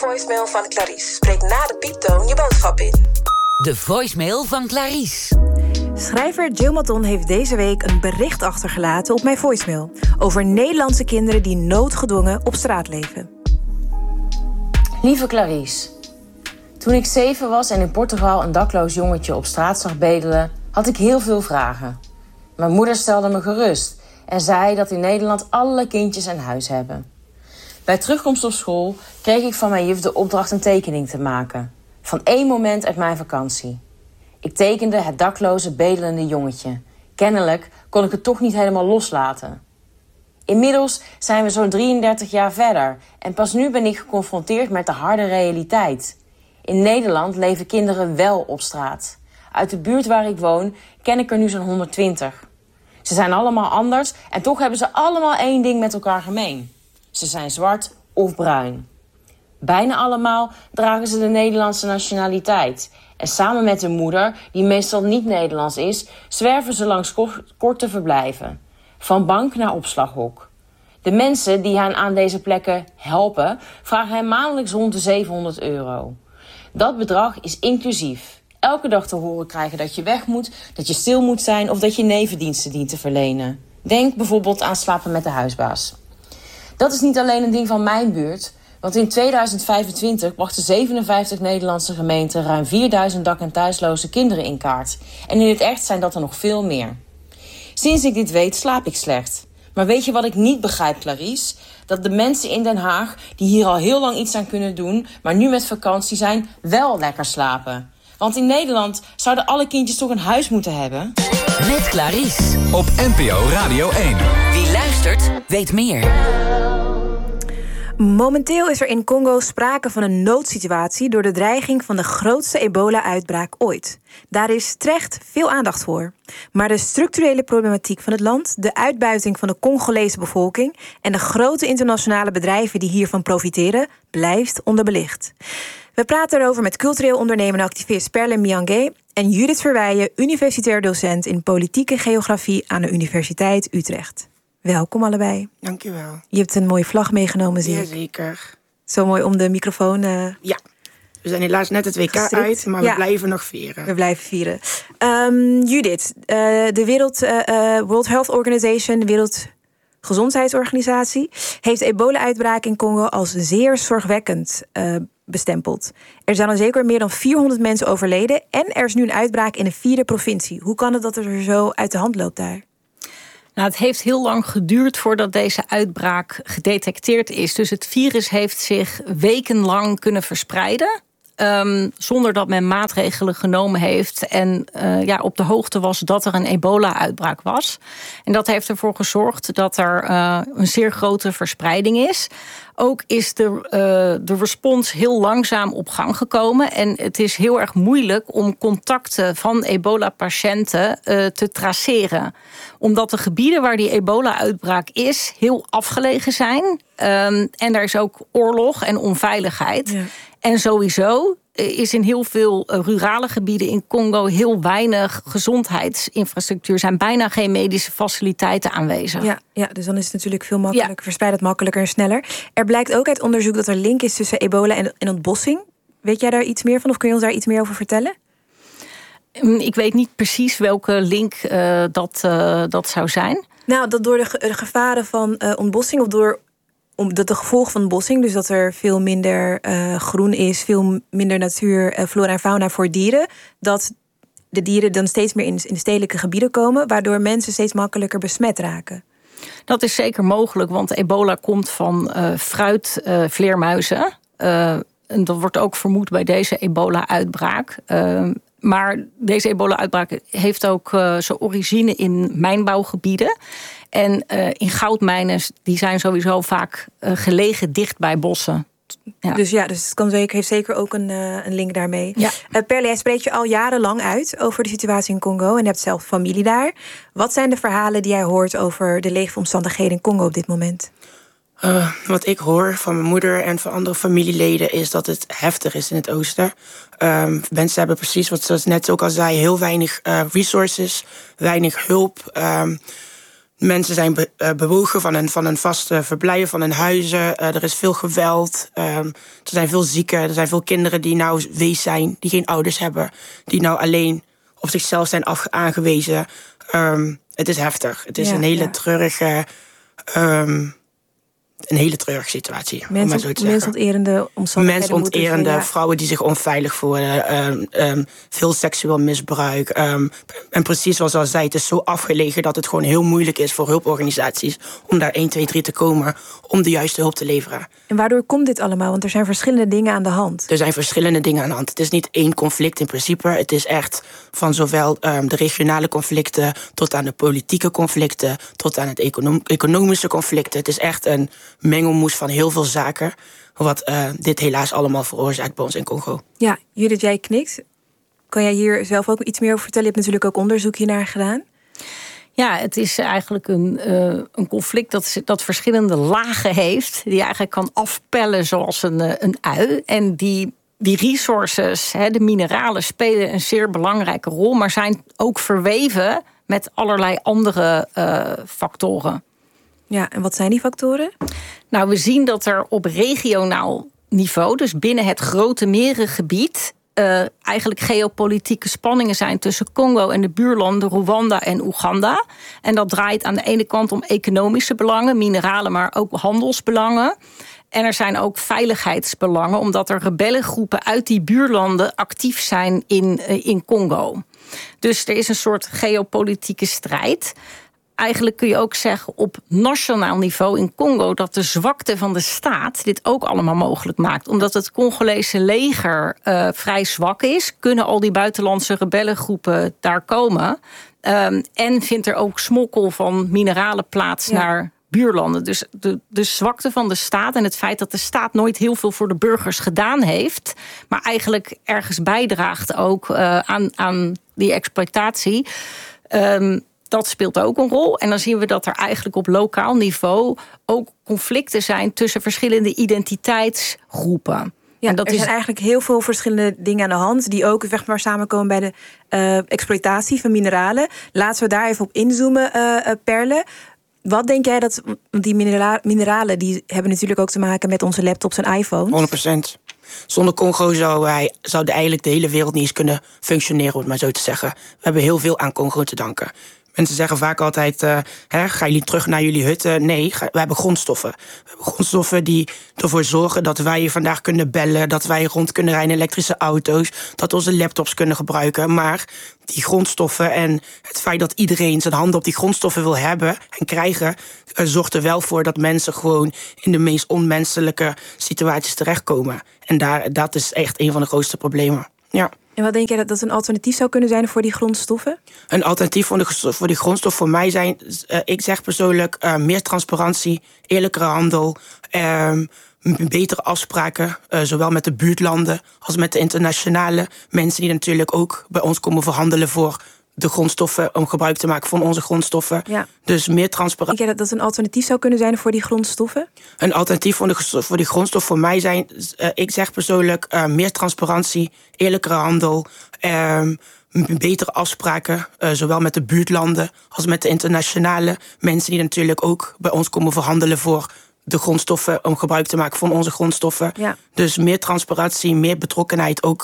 voicemail van Clarice. Spreek na de pieptoon je boodschap in. De voicemail van Clarice. Schrijver Jill Maton heeft deze week een bericht achtergelaten op mijn voicemail over Nederlandse kinderen die noodgedwongen op straat leven. Lieve Clarice, toen ik 7 was en in Portugal een dakloos jongetje op straat zag bedelen, had ik heel veel vragen. Mijn moeder stelde me gerust en zei dat in Nederland alle kindjes een huis hebben. Bij terugkomst op school kreeg ik van mijn juf de opdracht een tekening te maken. Van 1 moment uit mijn vakantie. Ik tekende het dakloze bedelende jongetje. Kennelijk kon ik het toch niet helemaal loslaten. Inmiddels zijn we zo'n 33 jaar verder en pas nu ben ik geconfronteerd met de harde realiteit. In Nederland leven kinderen wel op straat. Uit de buurt waar ik woon ken ik er nu zo'n 120. Ze zijn allemaal anders en toch hebben ze allemaal 1 ding met elkaar gemeen. Ze zijn zwart of bruin. Bijna allemaal dragen ze de Nederlandse nationaliteit. En samen met hun moeder, die meestal niet Nederlands is, zwerven ze langs korte verblijven. Van bank naar opslaghok. De mensen die hen aan deze plekken helpen, vragen hen maandelijks rond de €700. Dat bedrag is inclusief. Elke dag te horen krijgen dat je weg moet, dat je stil moet zijn of dat je nevendiensten dient te verlenen. Denk bijvoorbeeld aan slapen met de huisbaas. Dat is niet alleen een ding van mijn buurt, want in 2025 brachten 57 Nederlandse gemeenten ruim 4000 dak- en thuisloze kinderen in kaart. En in het echt zijn dat er nog veel meer. Sinds ik dit weet, slaap ik slecht. Maar weet je wat ik niet begrijp, Clarice? Dat de mensen in Den Haag, die hier al heel lang iets aan kunnen doen, maar nu met vakantie zijn, wel lekker slapen. Want in Nederland zouden alle kindjes toch een huis moeten hebben? Met Clarice. Op NPO Radio 1. Wie luistert, weet meer. Momenteel is er in Congo sprake van een noodsituatie door de dreiging van de grootste ebola-uitbraak ooit. Daar is terecht veel aandacht voor. Maar de structurele problematiek van het land, de uitbuiting van de Congolese bevolking en de grote internationale bedrijven die hiervan profiteren, blijft onderbelicht. We praten erover met cultureel ondernemer en activist Perle Miange en Judith Verweijen, universitair docent in politieke geografie aan de Universiteit Utrecht. Welkom allebei. Dank u wel. Je hebt een mooie vlag meegenomen, zie ik. Jazeker. Zo mooi om de microfoon... Ja, we zijn helaas net het WK gestrikt uit, maar we blijven nog vieren. We blijven vieren. Judith, de World Health Organization, de Wereldgezondheidsorganisatie, heeft de ebola-uitbraak in Congo als zeer zorgwekkend bestempeld. Er zijn al zeker meer dan 400 mensen overleden en er is nu een uitbraak in de 4e provincie. Hoe kan het dat het er zo uit de hand loopt daar? Nou, het heeft heel lang geduurd voordat deze uitbraak gedetecteerd is. Dus het virus heeft zich wekenlang kunnen verspreiden. Zonder dat men maatregelen genomen heeft en op de hoogte was dat er een ebola-uitbraak was. En dat heeft ervoor gezorgd dat er een zeer grote verspreiding is. Ook is de respons heel langzaam op gang gekomen. En het is heel erg moeilijk om contacten van ebola-patiënten te traceren. Omdat de gebieden waar die ebola-uitbraak is heel afgelegen zijn. En er is ook oorlog en onveiligheid. Ja. En sowieso is in heel veel rurale gebieden in Congo heel weinig gezondheidsinfrastructuur. Er zijn bijna geen medische faciliteiten aanwezig. Ja, dus dan is het natuurlijk veel makkelijker, verspreidt het makkelijker en sneller. Er blijkt ook uit onderzoek dat er link is tussen ebola en ontbossing. Weet jij daar iets meer van of kun je ons daar iets meer over vertellen? Ik weet niet precies welke link dat zou zijn. Nou, dat door de gevaren van ontbossing of omdat de gevolgen van ontbossing, dus dat er veel minder groen is, veel minder natuur, flora en fauna voor dieren, dat de dieren dan steeds meer in de stedelijke gebieden komen, waardoor mensen steeds makkelijker besmet raken. Dat is zeker mogelijk, want ebola komt van fruitvleermuizen. En dat wordt ook vermoed bij deze ebola-uitbraak. Maar deze ebola-uitbraak heeft ook zijn origine in mijnbouwgebieden. En in goudmijnen, die zijn sowieso vaak gelegen dicht bij bossen. Ja. Dus het heeft zeker ook een link daarmee. Ja. Perle, jij spreekt je al jarenlang uit over de situatie in Congo en je hebt zelf familie daar. Wat zijn de verhalen die jij hoort over de leefomstandigheden in Congo op dit moment? Wat ik hoor van mijn moeder en van andere familieleden is dat het heftig is in het oosten. Mensen hebben precies, wat ze net ook al zei, heel weinig resources, weinig hulp. Mensen zijn bewogen van een vaste verblijf, van hun huizen. Er is veel geweld. Er zijn veel zieken. Er zijn veel kinderen die nou wees zijn, die geen ouders hebben. Die nou alleen op zichzelf zijn aangewezen. Het is heftig. Het is een hele treurige... Een hele treurige situatie. Mensonterende omstandigheden. Mensonterende, vrouwen die zich onveilig voelen. Veel seksueel misbruik. En precies zoals al zei, het is zo afgelegen dat het gewoon heel moeilijk is voor hulporganisaties om daar 1, 2, 3 te komen om de juiste hulp te leveren. En waardoor komt dit allemaal? Want er zijn verschillende dingen aan de hand. Er zijn verschillende dingen aan de hand. Het is niet één conflict in principe. Het is echt van zowel de regionale conflicten tot aan de politieke conflicten, tot aan het economische conflicten. Het is echt een mengelmoes van heel veel zaken, wat dit helaas allemaal veroorzaakt bij ons in Congo. Ja, Judith, jij knikt. Kan jij hier zelf ook iets meer over vertellen? Je hebt natuurlijk ook onderzoek hiernaar gedaan. Ja, het is eigenlijk een conflict dat verschillende lagen heeft, die je eigenlijk kan afpellen zoals een ui. En die resources, de mineralen, spelen een zeer belangrijke rol, maar zijn ook verweven met allerlei andere factoren. Ja, en wat zijn die factoren? Nou, we zien dat er op regionaal niveau, dus binnen het grote merengebied, eigenlijk geopolitieke spanningen zijn tussen Congo en de buurlanden Rwanda en Oeganda. En dat draait aan de ene kant om economische belangen, mineralen, maar ook handelsbelangen. En er zijn ook veiligheidsbelangen, omdat er rebellengroepen uit die buurlanden actief zijn in Congo. Dus er is een soort geopolitieke strijd. Eigenlijk kun je ook zeggen op nationaal niveau in Congo dat de zwakte van de staat dit ook allemaal mogelijk maakt. Omdat het Congolese leger vrij zwak is, kunnen al die buitenlandse rebellengroepen daar komen. En vindt er ook smokkel van mineralen plaats naar buurlanden. Dus de zwakte van de staat en het feit dat de staat nooit heel veel voor de burgers gedaan heeft, maar eigenlijk ergens bijdraagt ook aan die exploitatie. Dat speelt ook een rol. En dan zien we dat er eigenlijk op lokaal niveau ook conflicten zijn tussen verschillende identiteitsgroepen. Ja, en dat er zijn eigenlijk heel veel verschillende dingen aan de hand die ook samenkomen bij de exploitatie van mineralen. Laten we daar even op inzoomen, Perle. Wat denk jij dat die mineralen die hebben natuurlijk ook te maken met onze laptops en iPhones? 100%. Zonder Congo zou eigenlijk de hele wereld niet eens kunnen functioneren, om het maar zo te zeggen. We hebben heel veel aan Congo te danken. Mensen zeggen vaak altijd, gaan jullie terug naar jullie hutten? Nee, we hebben grondstoffen. We hebben grondstoffen die ervoor zorgen dat wij hier vandaag kunnen bellen, dat wij rond kunnen rijden in elektrische auto's, dat we onze laptops kunnen gebruiken. Maar die grondstoffen en het feit dat iedereen zijn handen op die grondstoffen wil hebben en krijgen, zorgt er wel voor dat mensen gewoon in de meest onmenselijke situaties terechtkomen. En dat is echt een van de grootste problemen. Ja. En wat denk jij dat een alternatief zou kunnen zijn voor die grondstoffen? Een alternatief voor die grondstof voor mij zijn, ik zeg persoonlijk, meer transparantie, eerlijkere handel, betere afspraken, zowel met de buurtlanden als met de internationale mensen die natuurlijk ook bij ons komen verhandelen voor de grondstoffen, om gebruik te maken van onze grondstoffen. Ja. Dus meer transparantie. Denk jij dat een alternatief zou kunnen zijn voor die grondstoffen? Een alternatief voor die grondstof voor mij zijn, ik zeg persoonlijk, meer transparantie, eerlijkere handel, betere afspraken, zowel met de buurtlanden als met de internationale mensen die natuurlijk ook bij ons komen verhandelen voor de grondstoffen, om gebruik te maken van onze grondstoffen. Ja. Dus meer transparantie, meer betrokkenheid ook